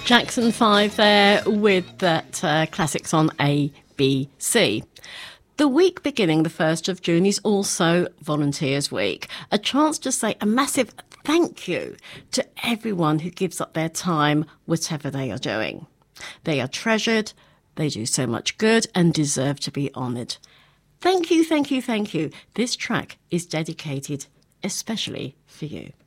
Jackson 5 there with that classics on ABC. The week beginning the 1st of June is also Volunteers Week, a chance to say a massive thank you to everyone who gives up their time, whatever they are doing. They are treasured, they do so much good and deserve to be honoured. Thank you, thank you, thank you. This track is dedicated especially for you.